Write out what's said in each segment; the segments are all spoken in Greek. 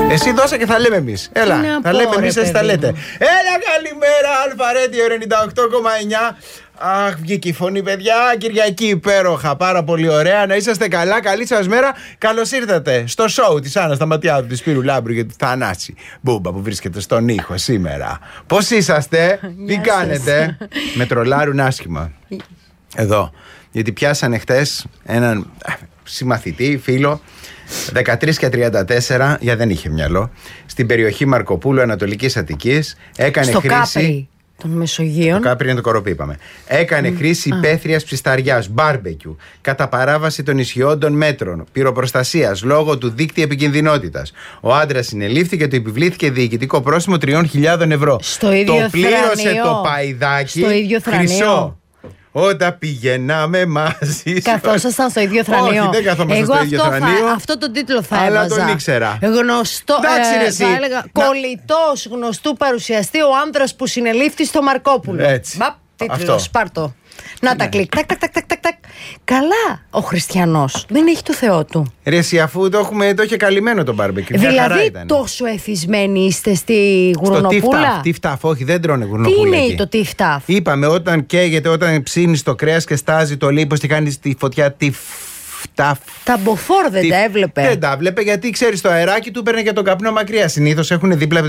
Εσύ δώσε και θα λέμε εμείς. Έλα, θα λέμε εμείς, εσείς θα λέτε. Έλα, καλημέρα, Αλφα-Radio 98,9. Αχ, βγήκε η φωνή, παιδιά. Κυριακή υπέροχα, πάρα πολύ ωραία. Να είσαστε καλά, καλή σας μέρα. Καλώς ήρθατε στο σοου της Άννας Σταματιάδου, της Σπύρου Λάμπρου και της Θανάση Μπούμπα που βρίσκεται στον ήχο σήμερα. Πώς είσαστε, τι κάνετε? Με τρολάρουν άσχημα εδώ, γιατί πιάσανε χτες έναν συμμαθητή, φίλο, 13 και 34, για δεν είχε μυαλό, στην περιοχή Μαρκοπούλου, Ανατολικής Αττικής. Έκανε στο χρήση Κάπρι των Μεσογείων. Το Κάπρι είναι το Κοροπή, είπαμε. Έκανε χρήση υπαίθριας ψισταριάς, μπάρμπεκιου, κατά παράβαση των ισχυόντων μέτρων πυροπροστασίας λόγω του δίκτυ επικινδυνότητας. Ο άντρας συνελήφθη και του επιβλήθηκε διοικητικό πρόστιμο 3.000 ευρώ. Στο ίδιο το πλήρωσε θρανείο. το παϊδάκι. Στο ίδιο θρανείο. Χρυσό. Όταν πηγαίναμε μαζί. Καθόσασταν στο ίδιο θρανείο. Όχι, δεν καθόμασταν στο ίδιο θρανείο. Αυτό το τίτλο θα αλλά έβαζα. τον ήξερα. Γνωστό. Εντάξει, θα έλεγα κολλητός γνωστού παρουσιαστή, ο άνδρας που συνελήφθη στο Μαρκόπουλο. Έτσι. Μπαπ, τίτλος, πάρτο. Να τα κλικ. Τακ. Καλά, ο χριστιανός δεν έχει το Θεό του. Ρε εσύ, αφού το είχε καλυμμένο το μπάρμπεκιου. Δηλαδή τόσο εθισμένοι είστε στη γουρνοπούλα? Τιφτάφ, όχι, δεν τρώνε γουρνοπούλα. Τι είναι το τιφτάφ? Είπαμε, όταν καίγεται, όταν ψήνεις το κρέας και στάζει το λίπος, τι κάνει στη φωτιά, τιφτάφ. Τα μποφόρ δεν τα έβλεπε. Δεν τα έβλεπε, γιατί ξέρεις, το αεράκι του παίρνει και τον καπνό μακριά. Συνήθως έχουν δίπλα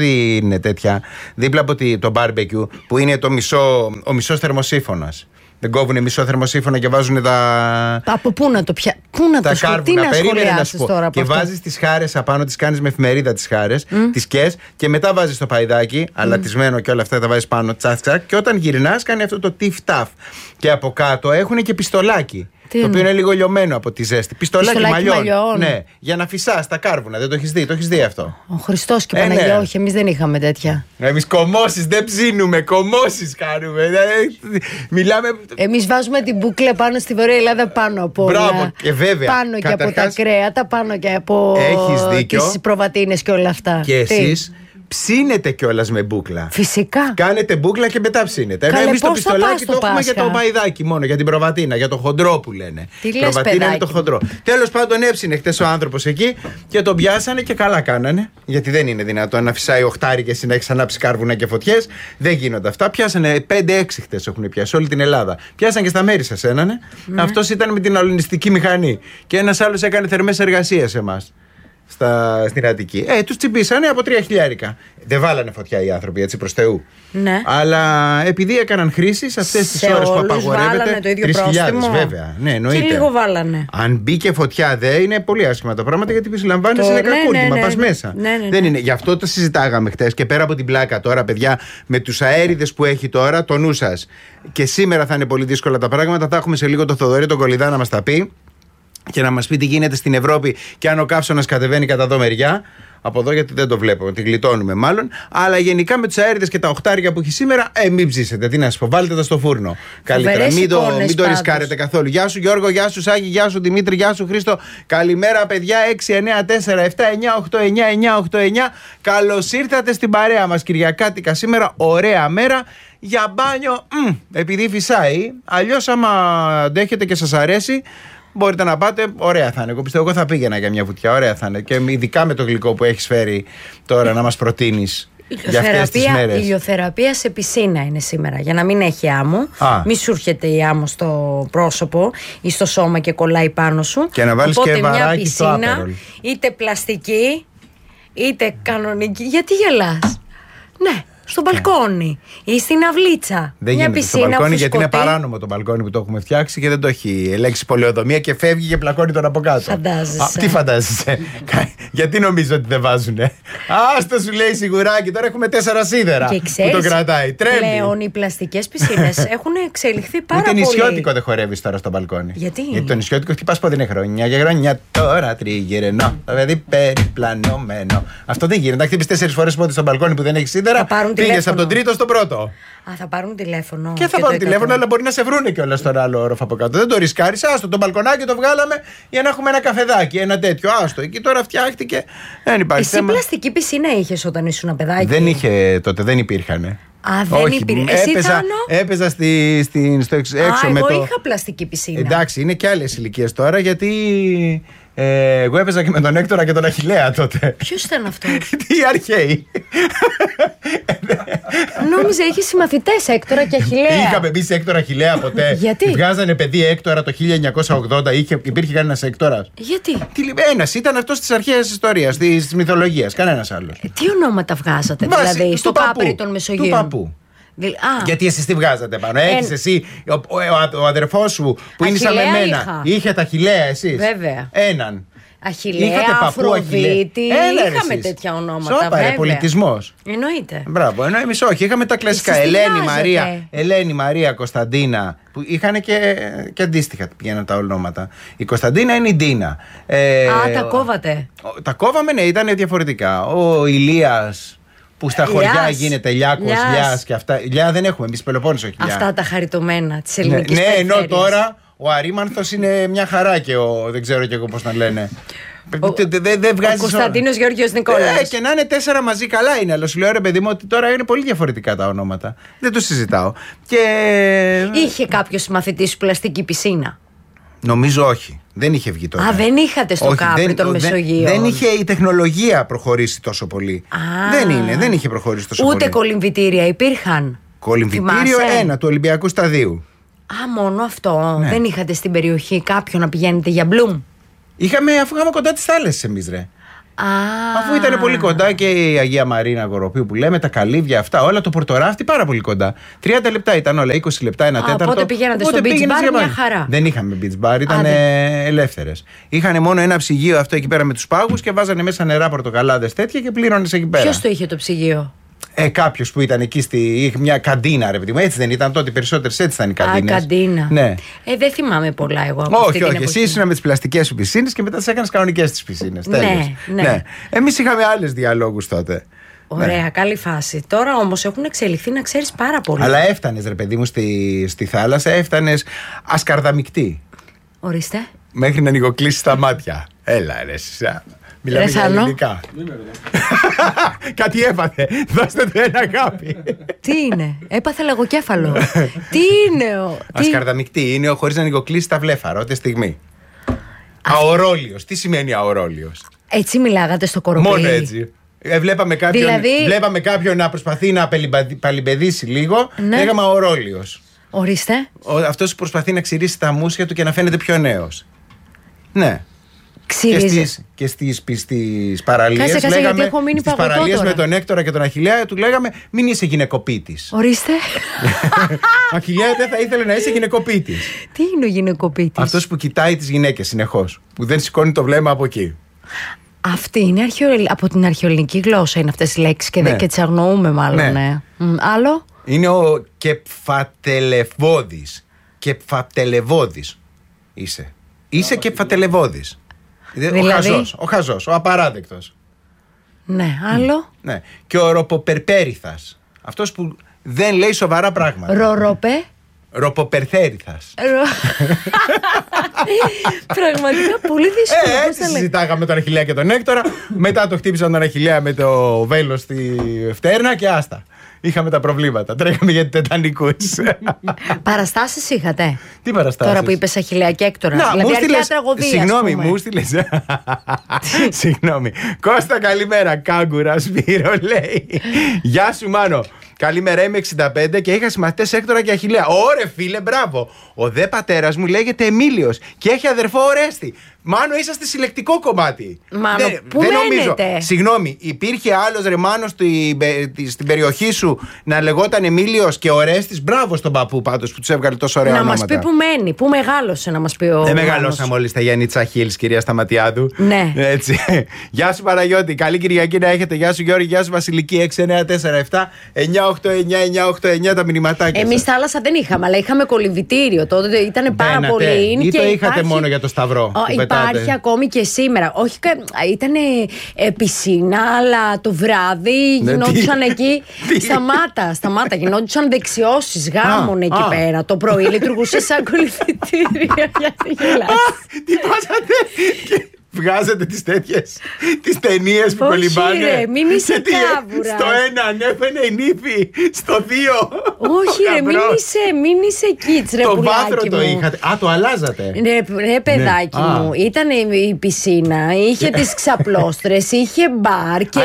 από το μπάρμπεκιου που είναι ο μισός θερμοσύφωνας. Δεν κόβουνε μισό θερμοσύφωνα και βάζουν τα. Από πού να το πιάσουν? Πού να το σχολιάσεις? Τι να σχολιάσεις τώρα από και αυτό? βάζεις τις χάρες απάνω, τις κάνεις με εφημερίδα τις χάρες, τις κες και μετά βάζεις το παϊδάκι, αλατισμένο και όλα αυτά τα βάζεις πάνω, τσακ. Και όταν γυρνάς κάνει αυτό το τιφ-ταφ. Και από κάτω έχουν και πιστολάκι. Το οποίο είναι λίγο λιωμένο από τη ζέστη. Πιστολάκι μαλλιών. Ναι, για να φυσάς τα κάρβουνα. Δεν το έχεις δει? Το έχεις δει αυτό? Ο Χριστός και η Παναγία, ναι. όχι, εμείς δεν είχαμε τέτοια. Εμείς κομμώσεις δεν ψήνουμε, κομμώσεις κάνουμε. Μιλάμε. Εμείς βάζουμε την μπουκλα πάνω στη Βορεια Ελλάδα πάνω από όλα. Μπράβο, και βέβαια. Πάνω και από τα κρέατα, πάνω και από τις προβατίνες και όλα αυτά. Και εσείς ψήνετε κιόλας με μπούκλα. Φυσικά. Κάνετε μπούκλα και μετά ψήνετε. Ενώ εμείς το πιστολάκι το έχουμε για το παϊδάκι μόνο, για την προβατίνα, για το χοντρό που λένε. Τι λες, προβατίνα παιδάκι? είναι το χοντρό. Τέλος πάντων, έψινε χτες ο άνθρωπος εκεί και τον πιάσανε και καλά κάνανε. Γιατί δεν είναι δυνατόν να φυσάει οχτάρι και εσύ να έχεις ανάψει κάρβουνα και φωτιές. Δεν γίνονται αυτά. Πιάσανε 5-6 χτες έχουν πιάσει όλη την Ελλάδα. Πιάσαν και στα μέρη σας ένανε. Αυτός ήταν με την αλουνιστική μηχανή. Και ένας άλλος έκανε θερμές εργασίες σε εμάς. Στην Αττική. Τους τσιμπήσανε από 3.000. Δεν βάλανε φωτιά οι άνθρωποι, έτσι, προς Θεού. Ναι. Αλλά επειδή έκαναν χρήση σε αυτές τις ώρες που απαγορεύεται. 3.000 βέβαια. Ναι, εννοείται. Και λίγο βάλανε. Αν μπήκε φωτιά, είναι πολύ άσχημα τα πράγματα, γιατί συλλαμβάνεσαι είναι κακούργημα. Πας μέσα. Δεν είναι. Γι' αυτό το συζητάγαμε χτες. Και πέρα από την πλάκα τώρα, παιδιά, με τους αέριδες που έχει τώρα, το νου σας. Και σήμερα θα είναι πολύ δύσκολα τα πράγματα. Θα έχουμε σε λίγο το Θοδωρή τον Κολιδά να μας τα πει. Και να μας πει τι γίνεται στην Ευρώπη και αν ο καύσωνας κατεβαίνει κατά εδώ μεριά. Από εδώ, γιατί δεν το βλέπω, την γλιτώνουμε μάλλον. Αλλά γενικά με τους αέριδες και τα οχτάρια που έχει σήμερα, μην ψήσετε. Τι να σας πω, βάλτε τα στο φούρνο. Καλύτερα, μην το ρισκάρετε καθόλου. Γεια σου Γιώργο, γεια σου Σάκη, γεια σου Δημήτρη, γεια σου Χρήστο. Καλημέρα, παιδιά. 694-7-989-889. Καλώς ήρθατε στην παρέα μας, Κυριακάτικα σήμερα. Ωραία μέρα για μπάνιο. Επειδή φυσάει, αλλιώς άμα αντέχετε και σας αρέσει. Μπορείτε να πάτε, ωραία θα είναι. Εγώ πιστεύω, εγώ θα πήγαινα για μια βουτιά, ωραία θα είναι. Και ειδικά με το γλυκό που έχεις φέρει τώρα να μας προτείνεις για αυτές τις μέρες. Η ηλιοθεραπεία σε πισίνα είναι σήμερα, για να μην έχει άμμο. Μη σου έρχεται η άμμο στο πρόσωπο ή στο σώμα και κολλάει πάνω σου. Και να βάλεις οπότε και βαράκι στο άπερολ. Είτε πλαστική, είτε κανονική. Γιατί γελάς? Ναι. Στο μπαλκόνι ή στην αυλίτσα. Δεν μια γίνεται πισίνα, στο μπαλκόνι, φουσκωτή. Γιατί είναι παράνομο το μπαλκόνι που το έχουμε φτιάξει και δεν το έχει ελέγξει πολεοδομία και φεύγει και πλακώνει τον από κάτω. Φαντάζεσαι. Τι φαντάζεσαι? Γιατί νομίζω ότι δεν βάζουνε? Άστο σου λέει σιγουράκι, τώρα έχουμε 4 σίδερα και ξέρεις, που το κρατάει. Τρέμει. Πλέον οι πλαστικές πισίνες έχουν εξελιχθεί πάρα πολύ. Ούτε νησιώτικο δεν χορεύεις τώρα στο μπαλκόνι. Γιατί το νησιώτικο χτυπάς πόδι, είναι χρόνια και χρόνια τώρα τριγυρνώ. Το παιδί περιπλανωμένο. Αυτό δεν γίνεται. Να χτυπήσεις 4 φορές πόδι στο μπαλκόνι που δεν έχει σίδερα. Πήγες από τον τρίτο στον πρώτο. Θα πάρουν τηλέφωνο. Και θα πάρουν τηλέφωνο, αλλά μπορεί να σε βρούνε κιόλας στον άλλο όροφο από κάτω. Δεν το ρισκάρεις. Άστο, το μπαλκονάκι το βγάλαμε για να έχουμε ένα καφεδάκι, ένα τέτοιο. Άστο, εκεί τώρα φτιάχτηκε. Δεν υπάρχει εσύ θέμα. πλαστική πισίνα είχες όταν ήσουν παιδάκι? Δεν είχε τότε, δεν υπήρχαν. Δεν υπήρχε. Έπαιζα στο έξω με εγώ το. είχα πλαστική πισίνα. Εντάξει, είναι και άλλες ηλικίες τώρα, γιατί Εγώ έπαιζα και με τον Έκτορα και τον Αχιλλέα τότε. Ποιος ήταν αυτός? Τι αρχαίοι. Νόμιζα είχε συμμαθητές Έκτορα και Αχιλλέα. Είχαμε εμείς Έκτορα Αχιλλέα ποτέ? Γιατί? Βγάζανε παιδί Έκτορα το 1980, υπήρχε κανένας Έκτορας? Γιατί? Ένας ήταν αυτός της αρχαίας ιστορίας, της μυθολογίας, κανένας άλλος. Τι ονόματα βγάζατε δηλαδή στο Κάπρι των Μεσογείων? Του παππού. Γιατί εσείς τι βγάζατε πάνω? Έχεις εσύ, ο αδερφός σου που είναι σαν εμένα, είχε τα Αχιλλέα εσείς? Βέβαια. Έναν. Αχιλλέα, Αφροδίτη. Είχαμε τέτοια ονόματα. Σώπα, πολιτισμός. Εννοείται. Μπράβο, ενώ εμείς όχι. Είχαμε τα κλασικά. Ελένη, Μαρία, Κωνσταντίνα. Που είχαν και αντίστοιχα πηγαίναν τα ονόματα. Η Κωνσταντίνα είναι η Ντίνα. Τα κόβατε? Τα κόβαμε, ναι, ήταν διαφορετικά. Ο Ηλίας, που στα χωριά γίνεται Λιάκος, Λιάς και αυτά. Λιά δεν έχουμε εμείς, Πελοπόννησο έχει Λιά. Αυτά τα χαριτωμένα της ελληνικής περιφέρειας. Ναι, ενώ τώρα ο Αρήμανθος είναι μια χαρά και δεν ξέρω και εγώ πώς να λένε. Ο Κωνσταντίνος Γεώργιος Νικόλαος. Και να είναι 4 μαζί καλά είναι, αλλά σου λέω ρε παιδί μου ότι τώρα είναι πολύ διαφορετικά τα ονόματα. Δεν το συζητάω. Είχε κάποιο μαθητή σου πλαστική πισίνα? Νομίζω όχι. Δεν είχε βγει τότε. Δεν είχατε στο Κάπρι των Μεσογείων? Δεν είχε η τεχνολογία προχωρήσει τόσο πολύ. Δεν είχε προχωρήσει τόσο πολύ. Ούτε κολυμβητήρια υπήρχαν? Κολυμβητήριο ένα του Ολυμπιακού Σταδίου. Μόνο αυτό? Ναι. Δεν είχατε στην περιοχή κάποιον να πηγαίνετε για μπλουμ? Αφού είχαμε κοντά τις θάλασσες εμείς ρε. Αφού ήταν πολύ κοντά και η Αγία Μαρίνα Αγοροπίου που λέμε, τα Καλύβια, αυτά όλα, το Πορτοράφτη πάρα πολύ κοντά. 30 λεπτά ήταν όλα, 20 λεπτά, ένα τέταρτο. Οπότε πηγαίνατε στο beach bar μια χαρά? Δεν είχαμε beach bar, ήταν ελεύθερες. Είχαν μόνο ένα ψυγείο αυτό εκεί πέρα με τους πάγους και βάζανε μέσα νερά, πορτοκαλάδες τέτοια και πλήρωνες εκεί πέρα. Ποιος το είχε το ψυγείο? Κάποιος που ήταν εκεί είχε μια καντίνα, ρε παιδί μου. Έτσι δεν ήταν τότε, περισσότερες έτσι ήταν οι καντίνες. Καντίνα. Ναι. Δεν θυμάμαι πολλά εγώ από όχι, εσύ ήσουν με τις πλαστικές σου πισίνες και μετά τις έκανες κανονικές τις πισίνες. Ναι. Εμείς είχαμε άλλες διαλόγους τότε. Ωραία, καλή φάση. Τώρα όμως έχουν εξελιχθεί, να ξέρεις, πάρα πολύ. Αλλά έφτανες, ρε παιδί μου, στη θάλασσα, έφτανες ασκαρδαμικτή. Ορίστε. Μέχρι να ανοιγοκλείσεις τα μάτια. Έλα, ρε, μιλάμε για ελληνικά. Κάτι έπαθε. Δώστε του ένα αγάπη. Τι είναι? Έπαθε λαγοκέφαλο. Τι είναι? Ασκαρδαμικτή είναι χωρίς να ανοιγοκλείσει τα βλέφαρα, ό,τι στιγμή. Αορόλιος. Τι σημαίνει αορόλιος? Έτσι μιλάγατε στο Κοροπή? Μόνο έτσι. Βλέπαμε κάποιον να προσπαθεί να παλιμπεδίσει λίγο. Λέγαμε αορόλιος. Ορίστε. Αυτός που προσπαθεί να ξηρίσει τα μουσια του και να φαίνεται πιο νέος. Ναι. Και στις παραλίες λέγαμε, στις παραλίες με τον Έκτορα και τον Αχιλλέα του λέγαμε μην είσαι γυναικοπίτης. Ορίστε. Αχιλλέα δεν θα ήθελε να είσαι γυναικοπίτης. Τι είναι ο γυναικοπίτης? Αυτός που κοιτάει τις γυναίκες συνεχώς, που δεν σηκώνει το βλέμμα από εκεί. Αυτή είναι από την αρχαιοελληνική γλώσσα είναι αυτές οι λέξεις και τις αγνοούμε μάλλον. Ναι. Άλλο? Είναι ο κεφατελευώδης. Κεφατελευώδης είσαι. Είσαι κεφατελευώδης. Δηλαδή? Ο χαζός, ο απαράδεκτος. Ναι, άλλο. Ναι. Και ο ροποπερπέριθας. Αυτός που δεν λέει σοβαρά πράγματα. Ροποπερθέριθας. Πραγματικά πολύ δύσκολο. Έτσι συζητάγαμε τον Αχιλλέα και τον Έκτορα. Μετά το χτύπησαν τον Αχιλλέα με το βέλος στη φτέρνα και άστα. Είχαμε τα προβλήματα. Τρέχαμε για τετανικούς. Παραστάσεις είχατε? Τι παραστάσεις? Τώρα που είπες Αχιλλέα και Έκτορα. Δηλαδή αρχαία τραγωδία. Συγγνώμη, μου στείλες. Συγγνώμη. Κώστα, καλημέρα. Κάγκουρα, Σπύρο λέει. Γεια σου, Μάνο. Καλημέρα, είμαι 65 και είχα συμμαθητές Έκτορα και Αχιλλέα. Ωρε φίλε, μπράβο. Ο δε πατέρας μου λέγεται Εμίλιος και έχει αδερφό Ορέστη. Μάνο, είσαστε συλλεκτικό κομμάτι. Μάνο, πού δεν μένετε? Νομίζω. Συγγνώμη, υπήρχε άλλος ρε Μάνο στην περιοχή σου να λεγόταν Εμίλιος και Ορέστης? Μπράβο στον παππού πάντως που τους έβγαλε τόσο ωραία ονόματα. Να μας πει που μένει, που μεγάλωσε, να μας πει ο. Δεν μεγαλώσαμε όλοι στα Γιάννητσα Χίλς, κυρία Σταματιάδου. Ναι. Έτσι. Γεια σου Παναγιώτη, καλή Κυριακή να έχετε. Γεια σου Γιώργη, γεια σου Βασιλική. 6947-989-989 τα μηνυματάκια. Εμείς θάλασσα δεν είχαμε, αλλά είχαμε κολυμβητήριο. Τότε ήταν πάρα πολύ. Ή το είχατε μόνο για το Σταυρό? Υπάρχει ακόμη και σήμερα. Όχι, ήταν πισίνα, αλλά το βράδυ γινόντουσαν εκεί. Σταμάτα. Γινόντουσαν δεξιώσεις γάμων εκεί πέρα. Το πρωί λειτουργούσε σαν κολυμβητήριο. Γιατί γελάς? Τι πάσατε? βγάζετε τις τέτοιες, τις ταινίες που κολυμπάνε. Όχι ρε, μην είσαι κάβουρας. Στο ένα ανέβαινε η νύφη, στο 2. Όχι ρε, μην είσαι κίτς ρε πουλάκι μου. Το βάθρο το είχατε. Α, το αλλάζατε. Ρε παιδάκι μου, ήταν η πισίνα, είχε τις ξαπλώστρες, είχε μπαρ και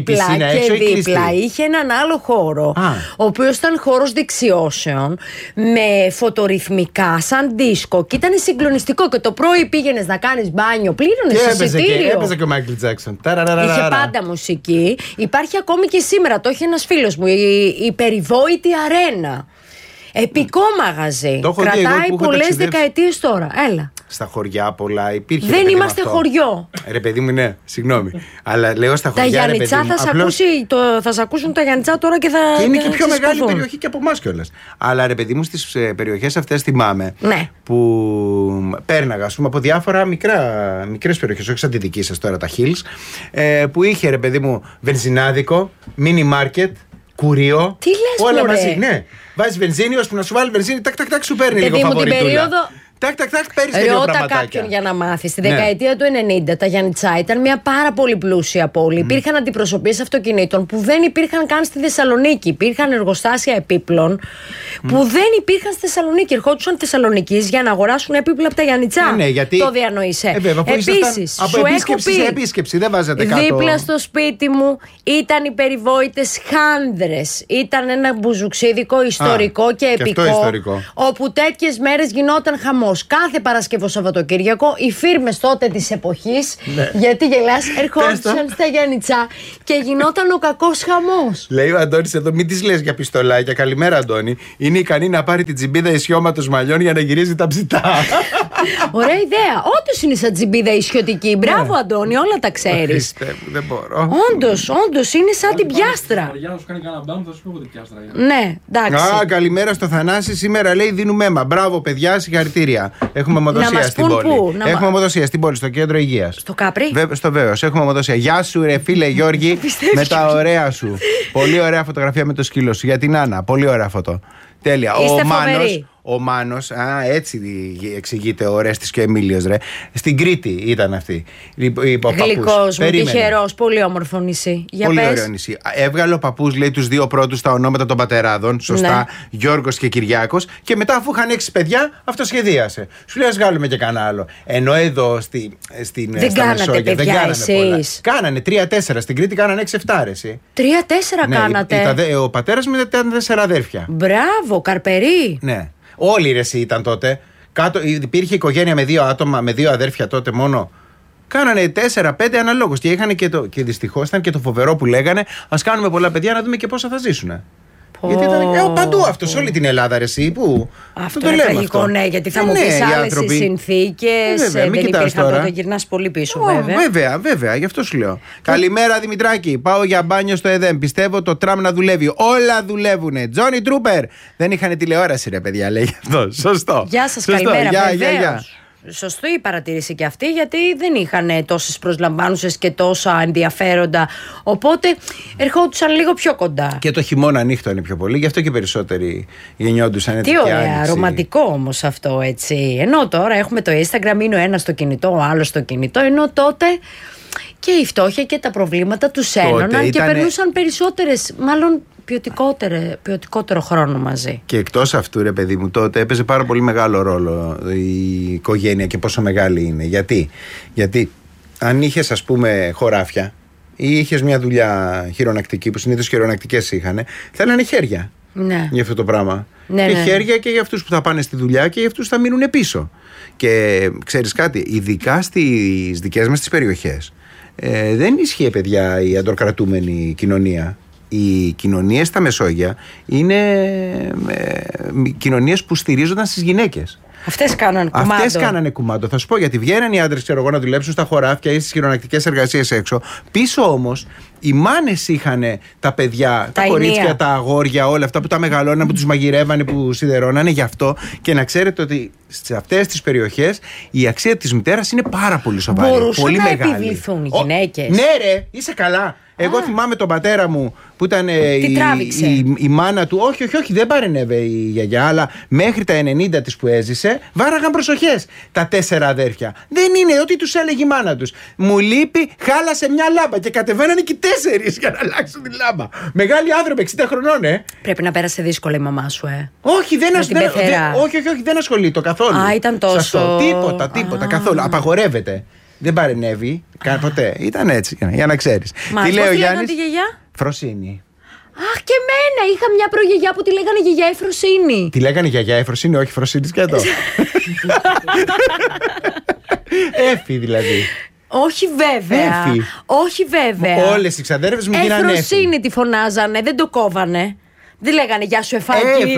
δίπλα είχε έναν άλλο χώρο, ο οποίος ήταν χώρος δεξιώσεων με φωτορυθμικά σαν δίσκο και ήταν συγκλονιστικό και το πρωί πήγαινες να κάνεις μπάνιο, πλήρωνες εισιτήριο. Έπαιζε και ο Μάικλ Τζάκσον. Είχε πάντα μουσική. Υπάρχει ακόμη και σήμερα, το έχει ένας φίλος μου, η περιβόητη αρένα. Επικό μαγαζί. Κρατάει πολλές δεκαετίες τώρα. Έλα. Στα χωριά πολλά υπήρχε. Δεν είμαστε χωριό. Ρε παιδί μου, ναι, συγγνώμη. Αλλά λέω στα χωριά. Τα Γιαννιτσά θα σε ακούσουν τα Γιαννιτσά τώρα και θα. Και είναι και πιο μεγάλη περιοχή και από εμάς κιόλας. Αλλά ρε παιδί μου, στις περιοχές αυτές θυμάμαι που πέρναγα, ας πούμε, από διάφορα μικρές περιοχές, όχι σαν τη δική σας τώρα, τα Hills, που είχε ρε παιδί μου βενζινάδικο, mini market, κουρίο. Τι λες, όλα μαζί, ναι. Βάζεις βενζίνη, ώσπου να σου βάλει βενζίνη, τάκ, σου παίρνει λίγο φαβοριτούλα. Ρώτα κάποιον για να μάθει. Στη δεκαετία του 90 τα Γιαννιτσά ήταν μια πάρα πολύ πλούσια πόλη. Υπήρχαν αντιπροσωπείες αυτοκινήτων που δεν υπήρχαν καν στη Θεσσαλονίκη. Υπήρχαν εργοστάσια επίπλων που δεν υπήρχαν στη Θεσσαλονίκη. Ερχόντουσαν Θεσσαλονικής για να αγοράσουν επίπλα από τα Γιαννιτσά. Ναι, γιατί... Το διανοείσαι. Επίσης, σου έχω πει. Επίσκεψη, δεν βάζατε κάτω. Δίπλα στο σπίτι μου ήταν οι περιβόητες Χάνδρες. Ήταν ένα μπουζουξίδικο ιστορικό και επικό. Όπου τέτοιες μέρες γινόταν χαμός. Κάθε Παρασκευό Σαββατοκύριακο οι φίρμες τότε της εποχής, γιατί γελάς, ερχόντουσαν στα Γιαννιτσά και γινόταν ο κακός χαμός. Λέει ο Αντώνης εδώ, μην της λες για πιστολάκια. Καλημέρα, Αντώνη. Είναι ικανή να πάρει την τσιμπίδα ισιώματος μαλλιών για να γυρίζει τα ψητά. Ωραία ιδέα. Όντως είναι σαν τσιμπίδα ισιωτική. Μπράβο, Αντώνη, όλα τα ξέρεις. Δεν μπορώ. Όντως είναι σαν την πιάστρα. Ναι, εντάξει. Καλημέρα στο Θανάση. Σήμερα λέει δίνουμε αίμα. Μπράβο, παιδιά, συγχαρητήρια. Έχουμε αιμοδοσία στην πόλη. Έχουμε αιμοδοσία στην πόλη, στο κέντρο υγείας. Στο Κάπρι. Στο Βέβαιος. Έχουμε αιμοδοσία. Γεια σου, ρε φίλε Γιώργη, με τα ωραία σου. Πολύ ωραία φωτογραφία με το σκύλο σου. Για την Άννα. Πολύ ωραία φωτο. Τέλεια. Ο Μάνος, έτσι εξηγείται ο Ρέστης και ο Εμίλιος, ρε. Στην Κρήτη ήταν αυτή. Γλυκός μου, τυχερός, πολύ όμορφο νησί. Πολύ ωραίο νησί. Έβγαλε ο παππούς, λέει, τους δύο πρώτους τα ονόματα των πατεράδων. Σωστά, ναι. Γιώργος και Κυριάκος. Και μετά, αφού είχαν 6 παιδιά, αυτοσχεδίασε. Σου λέει, ας βγάλουμε και κανένα άλλο. Ενώ εδώ δεν κάνατε παιδιά εσείς. Κάνανε 3-4. Στην Κρήτη κάνανε 6-7. 3-4 κάνατε. Ο πατέρας μου ήταν 4 αδέρφια. Μπράβο, καρπερί. Ναι. Όλοι ρε ήταν τότε. Κάτω, υπήρχε οικογένεια με 2 άτομα, με 2 αδέρφια τότε μόνο. Κάνανε 4-5 αναλόγως. Και είχαν και δυστυχώς ήταν και το φοβερό που λέγανε, ας κάνουμε πολλά παιδιά να δούμε και πόσα θα ζήσουν. Γιατί ήταν παντού αυτό, σε όλη την Ελλάδα, ρε εσύ. Πού. Αυτό είναι τραγικό, ναι, γιατί θα μου πεις άλλες οι συνθήκες. Δεν υπήρχαν τότε, γυρνάς πολύ πίσω, βέβαια. Βέβαια, γι' αυτό σου λέω. Καλημέρα, Δημητράκη. Πάω για μπάνιο στο ΕΔΕΜ. Πιστεύω το τραμ να δουλεύει. Όλα δουλεύουνε. Τζόνι Τρούπερ. Δεν είχαν τηλεόραση, ρε παιδιά, λέει αυτό. Σωστό. Γεια σας, καλημέρα, βεβαίως. Σωστή η παρατήρηση και αυτή, γιατί δεν είχαν τόσες προσλαμβάνουσες και τόσα ενδιαφέροντα. Οπότε ερχόντουσαν λίγο πιο κοντά. Και το χειμώνα νύχτα είναι πιο πολύ, γι' αυτό και περισσότεροι γεννιόντουσαν. Τι ωραία, ρομαντικό όμως αυτό, έτσι. Ενώ τώρα έχουμε το Instagram, είναι ο ένας στο κινητό, ο άλλος στο κινητό, ενώ τότε και η φτώχεια και τα προβλήματα τους ένωναν και περνούσαν περισσότερες, μάλλον ποιοτικότερο χρόνο μαζί. Και εκτός αυτού, ρε παιδί μου, τότε έπαιζε πάρα πολύ μεγάλο ρόλο η οικογένεια και πόσο μεγάλη είναι. Γιατί αν είχες, ας πούμε, χωράφια ή είχες μια δουλειά χειρονακτική, που συνήθως χειρονακτικές είχαν, θέλανε χέρια. Ναι. Για αυτό το πράγμα. Ναι, και ναι. Χέρια και για αυτούς που θα πάνε στη δουλειά και για αυτούς που θα μείνουν πίσω. Και ξέρεις κάτι, ειδικά στις δικές μας τις περιοχές, δεν ισχύει, παιδιά, η αντροκρατούμενη κοινωνία. Οι κοινωνίες στα Μεσόγεια είναι κοινωνίες που στηρίζονταν στις γυναίκες. Αυτές κάνανε κουμάντο. Θα σου πω, γιατί βγαίνουν οι άντρες, ξέρω εγώ, να δουλέψουν στα χωράφια ή στις χειρονακτικές εργασίες έξω. Πίσω όμως οι μάνες είχαν τα παιδιά, τα κορίτσια, ενία, τα αγόρια, όλα αυτά που τα μεγαλώναν, που τους μαγειρεύανε, που σιδερώνανε. Γι' αυτό και να ξέρετε ότι σε αυτές τις περιοχές η αξία της μητέρας είναι πάρα πολύ σοβαρή. Μπορούσαν πολύ να μεγάλη. επιβληθούν οι γυναίκες. Ναι, ρε, είσαι καλά. Εγώ θυμάμαι τον πατέρα μου που ήταν η μάνα του. Όχι, δεν παρενέβε η γιαγιά, αλλά μέχρι τα 90 της που έζησε, βάραγαν προσοχές τα 4 αδέρφια. Δεν είναι ότι τους έλεγε η μάνα τους. Μου λείπει, χάλασε μια λάμπα και κατεβαίνανε και 4 για να αλλάξουν τη λάμπα. Μεγάλοι άνθρωποι, 60 χρονών, Πρέπει να πέρασε δύσκολα η μαμά σου, Όχι, δεν ασχολείται καθόλου. Α, ήταν τόσο. Τίποτα καθόλου. Απαγορεύεται. Δεν παρενέβη ποτέ. Ήταν έτσι, για να ξέρεις. Τι λέει ο Γιάννης? Τη γιαγιά? Φροσίνη. Αχ, και εμένα. Είχα μια προγιαγιά που τη λέγανε γιαγιά Εφροσίνη. Τη λέγανε γιαγιά Εφροσίνη, όχι Φροσίνη σκέτο. Έφη δηλαδή. Όχι βέβαια. Όλες οι ξαδέρφες μου γίνανε Εφροσίνη τη φωνάζανε, δεν το κόβανε. Δεν λέγανε γεια σου Εφάκη.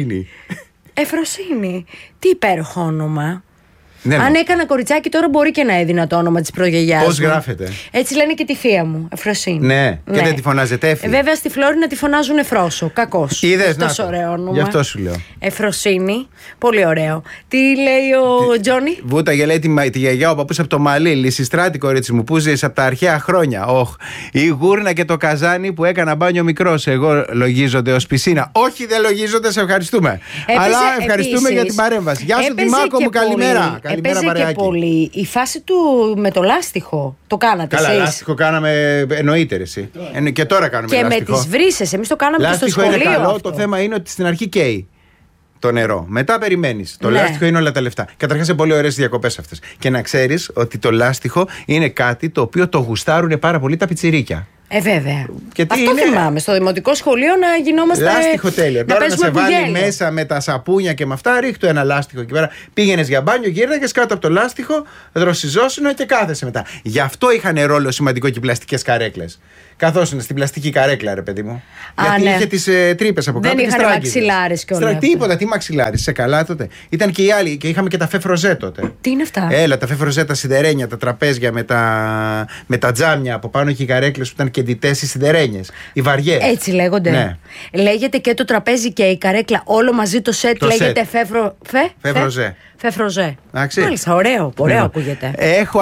Εφροσίνη. Τι υπέροχο όνομα. Ναι, αν έκανα κοριτσάκι τώρα μπορεί και να έδινα το όνομα της προγιαγιάς. Πώς γράφεται? Έτσι λένε και τη θεία μου, Εφροσίνη. Ναι, και δεν τη φωνάζετε Εφη? Βέβαια στη Φλόρινα τη φωνάζουν Εφρόσο. Κακός. Είδες, τόσο ωραίο όνομα. Γι' αυτό σου λέω. Εφροσίνη. Πολύ ωραίο. Τι λέει ο Τζόνι? Βούταγε, λέει τη γιαγιά ο παππούς από το Μαλί. Λυσιστράτη, κορίτσι μου, που ζεις από τα αρχαία χρόνια. Η γούρνα και το καζάνι που έκανα μπάνιο μικρός. Εγώ λογίζονται ως πισίνα. Όχι, δεν λογίζονται, σε ευχαριστούμε. Αλλά ευχαριστούμε για την παρέμβαση. Γεια σου, Δημάκο μου, καλημέρα. Έπαιζε και πολύ η φάση του με το λάστιχο. Το κάνατε εσείς? Καλά, λάστιχο κάναμε, εννοείται εσύ. Και τώρα κάνουμε και λάστιχο. Με τις βρύσες, εμείς το κάναμε και στο σχολείο. Λάστιχο είναι καλό, αυτό. το θέμα είναι ότι στην αρχή καίει το νερό. Μετά περιμένεις. Το λάστιχο είναι όλα τα λεφτά. Καταρχάς είναι πολύ ωραίες διακοπές αυτές. Και να ξέρεις ότι το λάστιχο είναι κάτι το οποίο το γουστάρουν πάρα πολύ τα πιτσιρίκια. Βέβαια. Αυτό θυμάμαι. Στο δημοτικό σχολείο να γινόμαστε. Λάστιχο τέλειο. Τώρα να σε βάλει μέσα με τα σαπούνια και με αυτά, ρίχτω ένα λάστιχο εκεί πέρα. Πήγαινες για μπάνιο, γύρναγες κάτω από το λάστιχο, δροσιζόσουν και κάθεσαι μετά. Γι' αυτό είχαν ρόλο σημαντικό και οι πλαστικές καρέκλες. Καθώς είναι στην πλαστική καρέκλα, ρε παιδί μου. Γιατί είχε τις τρύπες από κάτω. Δεν είχαν μαξιλάρες και όλα. Τίποτα, τι μαξιλάρες, σε καλά τότε. Ήταν και οι άλλοι και είχαμε και τα φεφροζέ τότε. Τι είναι αυτά? Έλα, τα φεφροζέ, τα σιδερένια, τα τραπέζια με τα τζάμια από πάνω και οι καρέκλες που ήταν κεντητές οι σιδερένιες. Οι βαριές. Έτσι λέγονται. Ναι. Λέγεται και το τραπέζι και η καρέκλα. Όλο μαζί το σετ λέγεται φεφροζέ. Φεφροζέ. Μάλιστα, ωραίο ακούγεται.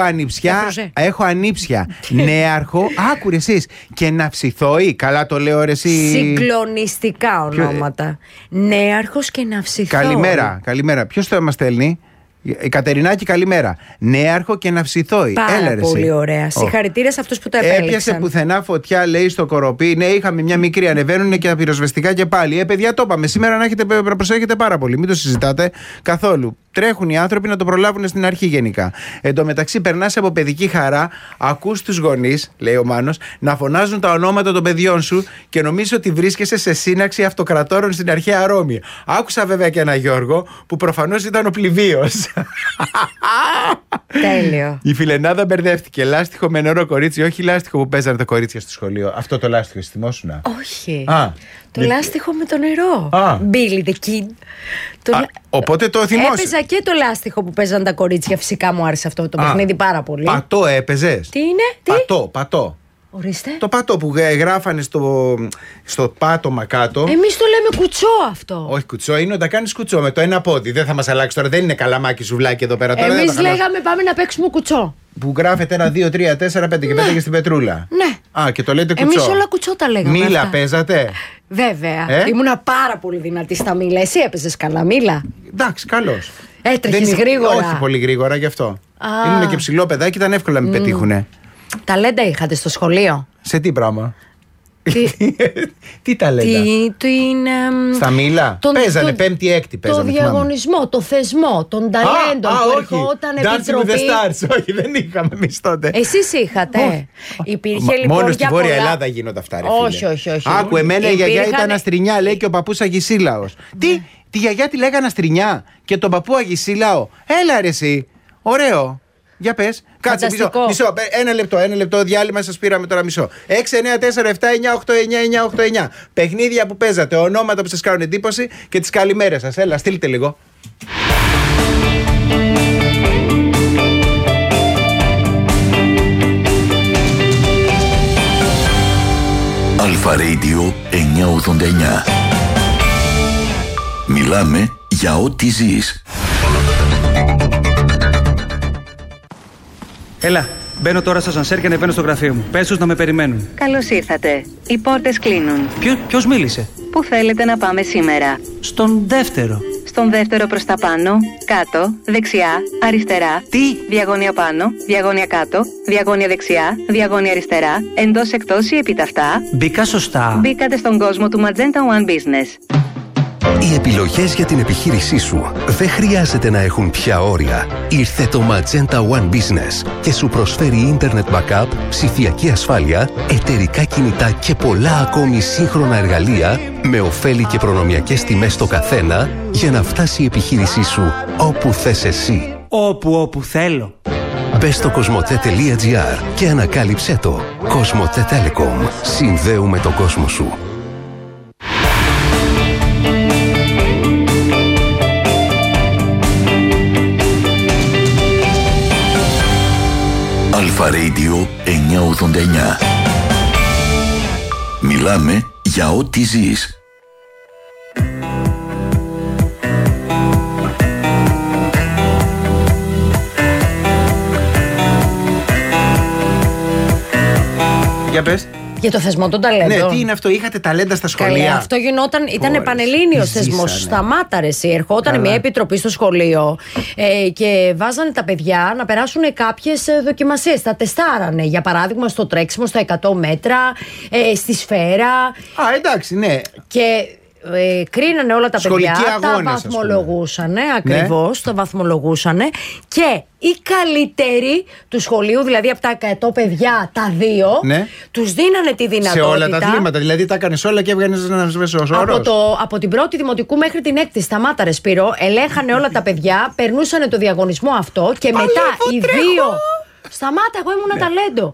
Έχω ανήψια. Νέαρχο, άκουρε εσείς. Και Ναυσιθόη, καλά το λέω ρε εσύ. Συγκλονιστικά ονόματα. Νέαρχος και Ναυσιθόη. Καλημέρα. Ποιος το μας στέλνει? Η Κατερινάκη, καλημέρα. Νέαρχο και Ναυσιθόη. Πάρα πολύ ωραία. Συγχαρητήρια σε αυτούς που το επέλεξαν. Έπιασε πουθενά φωτιά, λέει, στο Κοροπή. Ναι, είχαμε μια μικρή, ανεβαίνουν και τα πυροσβεστικά και πάλι. Παιδιά, το είπαμε. Σήμερα να προσέχετε πάρα πολύ. Μην το συζητάτε καθόλου. Τρέχουν οι άνθρωποι να το προλάβουν στην αρχή γενικά. Εν τω μεταξύ, περνάς από παιδική χαρά, ακούς τους γονείς, λέει ο Μάνος, να φωνάζουν τα ονόματα των παιδιών σου και νομίζεις ότι βρίσκεσαι σε σύναξη αυτοκρατόρων στην αρχαία Ρώμη. Άκουσα βέβαια και ένα Γιώργο που προφανώς ήταν ο πληβίος. Τέλειο. Η φιλενάδα μπερδεύτηκε. Λάστιχο με νερό, κορίτσι. Όχι λάστιχο που παίζανε τα κορίτσια στο σχολείο. Αυτό το λάστιχο, θυμόσουνα? Όχι. Το λάστιχο με το νερό. Billy the Kid. Οπότε το θυμόσαι. Έπαιζα και το λάστιχο που παίζαν τα κορίτσια. Φυσικά μου άρεσε αυτό το παιχνίδι πάρα πολύ. Πατώ έπαιζες? Τι είναι? Πατώ. Ορίστε. Το πατώ που γράφανε στο πάτωμα κάτω. Εμείς το λέμε κουτσό αυτό. Όχι, κουτσό είναι όταν κάνεις κουτσό με το ένα πόδι. Δεν θα μας αλλάξει τώρα. Δεν είναι καλαμάκι σουβλάκι εδώ πέρα. Εμείς λέγαμε πάμε να παίξουμε κουτσό. Που γράφεται 1, 2, 3, 4, 5 και πέταγε στην πετρούλα. Ναι. Και το λέτε κουτσό. Εμείς όλα κουτσό τα λέγαμε. Μήλα παίζατε? Βέβαια. Ήμουνα πάρα πολύ δυνατή στα μήλα. Εσύ έπαιζες καλά μήλα? Εντάξει, καλώς. Έτρεχες γρήγορα? Όχι πολύ γρήγορα, γι' αυτό. Ήμουν και ψηλό παιδάκι, ήταν εύκολο να με πετύχουνε. Ταλέντα είχατε στο σχολείο? Σε τι πράγμα? Τι ταλέντα? Στα μήλα? Παίζανε 5η-6η. Το διαγωνισμό, το θεσμό, τον ταλέντο που ερχόταν επιτροπή. Dancing with the Stars. Όχι, δεν είχαμε εμείς τότε. Εσείς είχατε? Υπήρχε λοιπόν? Μόνο στη Βόρεια Ελλάδα γίνονται αυτά, ρε φίλε. Όχι. Άκου, εμένα η γιαγιά ήταν Αστρινιά, λέει, και ο παππούς Αγισίλαος. Τι, τη γιαγιά τη λέγανε Αστρινιά και τον παππού Αγισίλαο? Έλα ρε εσύ, ωραίο. Για πες, κάτσε μισό. Ένα λεπτό διάλειμμα, σας πήραμε τώρα μισό. 6, 9, 4, 7, 9, 8, 9, 9, 8, 9. Παιχνίδια που παίζατε, ονόματα που σας κάνουν εντύπωση και τις καλημέρες σας. Έλα, στείλτε λίγο. Αλφα Radio 989. Μιλάμε για ό,τι ζεις. Έλα, μπαίνω τώρα στο ασανσέρ και ανεβαίνω στο γραφείο μου. Πες τους να με περιμένουν. Καλώς ήρθατε. Οι πόρτες κλείνουν. Ποιος μίλησε? Πού θέλετε να πάμε σήμερα? Στον δεύτερο. Στον δεύτερο προς τα πάνω, κάτω, δεξιά, αριστερά. Τι? Διαγώνια πάνω, διαγώνια κάτω, διαγώνια δεξιά, διαγώνια αριστερά, εντός εκτός ή επιταυτά. Μπήκα σωστά? Μπήκατε στον κόσμο του Magenta One Business. Οι επιλογές για την επιχείρησή σου δεν χρειάζεται να έχουν πια όρια. Ήρθε το Magenta One Business και σου προσφέρει Internet Backup, ψηφιακή ασφάλεια, εταιρικά κινητά και πολλά ακόμη σύγχρονα εργαλεία με ωφέλη και προνομιακές τιμές στο καθένα για να φτάσει η επιχείρησή σου όπου θες εσύ. Όπου θέλω. Μπες στο cosmote.gr και ανακάλυψέ το. Cosmote Telecom. Συνδέουμε τον κόσμο σου. Αλφα Radio 989. Μιλάμε για ό,τι ζεις. Για πες. Για το θεσμό των ταλέντων. Ναι, τι είναι αυτό, είχατε ταλέντα στα σχολεία? Καλή, αυτό γινόταν, ήταν πανελλήνιος θεσμός. Σταμάτα ρε εσύ. Ερχόταν μια επιτροπή στο σχολείο και βάζανε τα παιδιά να περάσουν κάποιες δοκιμασίες. Τα τεστάρανε. Για παράδειγμα, στο τρέξιμο στα 100 μέτρα, στη σφαίρα. Α, εντάξει, ναι. Και κρίνανε όλα τα παιδιά, αγώνες, τα βαθμολογούσανε, ακριβώς, τα βαθμολογούσανε και οι καλύτεροι του σχολείου, δηλαδή από τα 100 παιδιά, τα 2, τους δίνανε τη δυνατότητα. Σε όλα τα αθλήματα, δηλαδή τα έκανες όλα και έβγαινες ένας μέσος όρος. Από την πρώτη δημοτικού μέχρι την έκτη, σταμάτα ρε Σπύρο, ελέγχανε όλα τα παιδιά, περνούσανε το διαγωνισμό αυτό και μετά οι 2. Σταμάτα, εγώ ήμουν ταλέντο.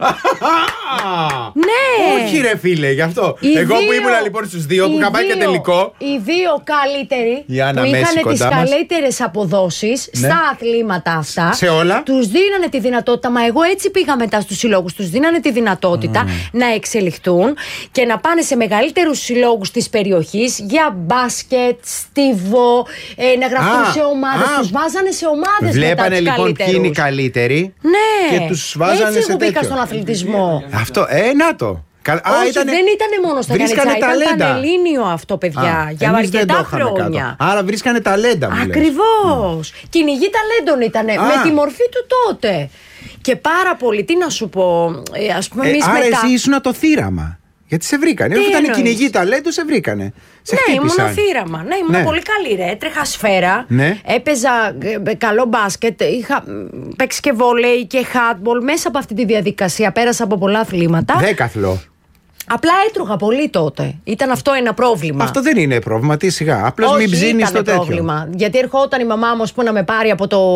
Ναι. Όχι, ρε φίλε, γι' αυτό. Εγώ που ήμουν λοιπόν στους 2 που είχα πάει και τελικό. Οι 2 καλύτεροι που είχαν τις καλύτερες αποδόσεις στα αθλήματα αυτά. Σε όλα. Τους δίνανε τη δυνατότητα. Μα εγώ έτσι πήγα μετά στους συλλόγους. Τους δίνανε τη δυνατότητα να εξελιχθούν και να πάνε σε μεγαλύτερους συλλόγους της περιοχής για μπάσκετ, στίβο, να γραφτούν σε ομάδες. Τους βάζανε σε ομάδες. Βλέπανε λοιπόν ποιοι είναι οι καλύτεροι. Ναι. Και τους βάζανε έτσι εγώ μπήκα στον αθλητισμό. Αυτό, να το. Όχι, δεν ήταν μόνο στα Κανιτσά, ήταν πανελλήνιο αυτό, παιδιά, για αρκετά χρόνια. Άρα βρίσκανε ταλέντα, μου ακριβώς. Κυνηγή ταλέντων ήτανε, με τη μορφή του τότε. Και πάρα πολύ, τι να σου πω, ας πούμε εμείς άρα μετά. Εσύ ήσουν το θύραμα. Γιατί σε βρήκανε. Όταν ήταν κυνηγή ταλέντου, σε βρήκανε. Ναι, ήμουν θύραμα. Ναι, ήμουν πολύ καλή, ρε. Έτρεχα σφαίρα. Ναι. Έπαιζα καλό μπάσκετ. Είχα παίξει και βόλεϊ και χάτμπολ. Μέσα από αυτή τη διαδικασία πέρασα από πολλά αθλήματα. Δέκαθλο. Απλά έτρωγα πολύ τότε. Ήταν αυτό ένα πρόβλημα. Αυτό δεν είναι πρόβλημα. Τι σιγά. Απλώς μην ψήνεις το τέτοιο. Πρόβλημα. Γιατί ερχόταν η μαμά μου που να με πάρει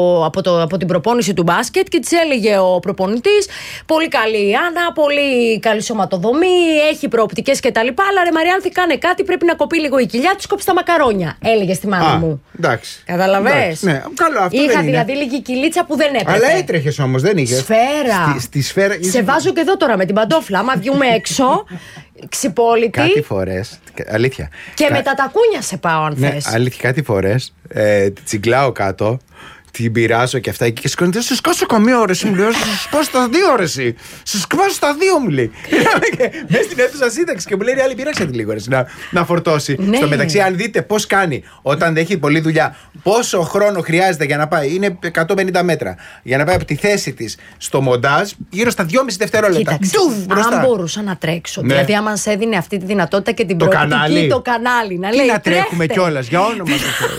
από την προπόνηση του μπάσκετ και της έλεγε ο προπονητής: πολύ καλή η Άννα, πολύ καλή σωματοδομή, έχει προοπτικές κτλ. Αλλά ρε Μαριάνθη, κάνε κάτι, πρέπει να κοπεί λίγο η κοιλιά, της κόψει τα μακαρόνια. Έλεγε στη μάνα μου. Εντάξει. Καταλαβες. Ναι, καλό, αυτό είχα δεν δηλαδή είναι. λίγη κυλίτσα που δεν έπρεπε. Αλλά έτρεχες όμως, δεν είχες. Σφαίρα. Στη σφαίρα. Σε βάζω και εδώ τώρα με την παντόφλα. Άμα βγούμε έξω. Ξυπόλυτη. Κάτι φορές. Αλήθεια. Και με τα τακούνια σε πάω, αν θες. Αλήθεια, κάτι φορές τσιγκλάω κάτω, την πειράζω και αυτά και σκόνεται. Σε σκάσω καμία ώρα, μου λέει. Σε σκάσω τα 2 ώρες. Σε σκάσω τα 2, μου λέει. Μέσα στην αίθουσα σύνταξη και μου λέει: άλλη, πειράξτε τη λίγο να φορτώσει. Ναι. Στο μεταξύ, αν δείτε πώς κάνει όταν έχει πολλή δουλειά, πόσο χρόνο χρειάζεται για να πάει. Είναι 150 μέτρα. Για να πάει από τη θέση της στο μοντάζ, γύρω στα 2,5 δευτερόλεπτα. Αν μπορούσα να τρέξω. Ναι. Δηλαδή, άμα μας έδινε αυτή τη δυνατότητα και την προοπτική, το κανάλι. Να λέει: να τρέχουμε κιόλας, για όνομα του Θεού.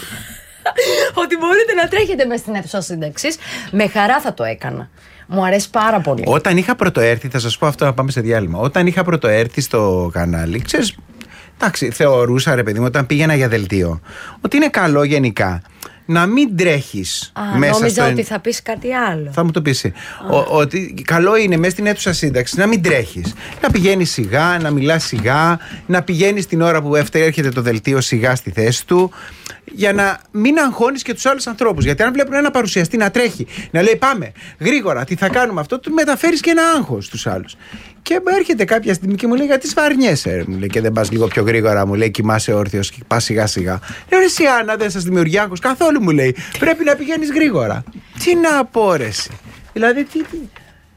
Ότι μπορείτε να τρέχετε μέσα στην αίθουσα σύνταξης, με χαρά θα το έκανα. Μου αρέσει πάρα πολύ. Όταν είχα πρωτοέρθει, θα σας πω αυτό να πάμε σε διάλειμμα. Όταν είχα πρωτοέρθει στο κανάλι, ξέρεις, εντάξει, θεωρούσα ρε παιδί μου, όταν πήγαινα για δελτίο, ότι είναι καλό γενικά να μην τρέχεις μέσα νόμιζα ότι θα πεις κάτι άλλο. Θα μου το πεις. Ότι καλό είναι μέσα στην αίθουσα σύνταξη να μην τρέχεις. Να πηγαίνεις σιγά, να μιλάς σιγά, να πηγαίνεις την ώρα που έρχεται το δελτίο σιγά στη θέση του, για να μην αγχώνεις και τους άλλους ανθρώπους. Γιατί αν βλέπουν ένα παρουσιαστή να τρέχει, να λέει πάμε γρήγορα, τι θα κάνουμε αυτό, του μεταφέρεις και ένα άγχος στους άλλους. Και έρχεται κάποια στιγμή και μου λέει: γιατί σφαρνιέσαι, μου λέει, και δεν πας λίγο πιο γρήγορα, μου λέει, κοιμάσαι όρθιος και πας σιγά σιγά. Λέω: εσύ Άννα, δεν σας δημιουργεί άγχος καθόλου, μου λέει. Πρέπει να πηγαίνεις γρήγορα. Τι να πω, ρε εσύ. Δηλαδή,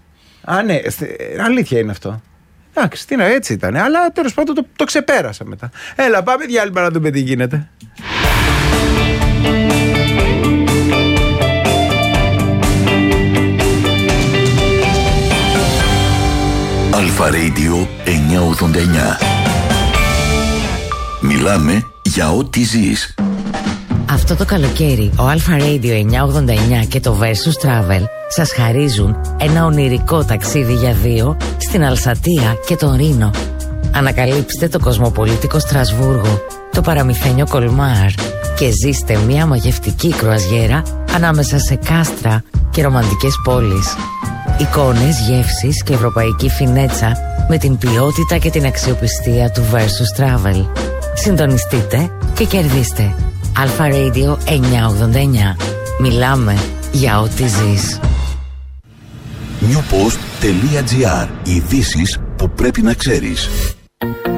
Α, ναι, αλήθεια είναι αυτό. Εντάξει, έτσι ήταν. Αλλά τέλος πάντων το ξεπέρασα μετά. Έλα, πάμε διάλειμμα να δούμε τι γίνεται. Αλφα Radio 989. Μιλάμε για ό,τι ζεις. Αυτό το καλοκαίρι ο Αλφα Radio 989 και το Versus Travel σας χαρίζουν ένα ονειρικό ταξίδι για δύο στην Αλσατία και τον Ρήνο. Ανακαλύψτε το κοσμοπολίτικο Στρασβούργο, το παραμυθένιο Κολμάρ και ζήστε μια μαγευτική κρουαζιέρα ανάμεσα σε κάστρα και ρομαντικές πόλεις. Εικόνες, γεύσεις και ευρωπαϊκή φινέτσα με την ποιότητα και την αξιοπιστία του Versus Travel. Συντονιστείτε και κερδίστε. Αλφα Radio 989. Μιλάμε για ό,τι ζεις. Newpost.gr. Ειδήσεις που πρέπει να ξέρεις.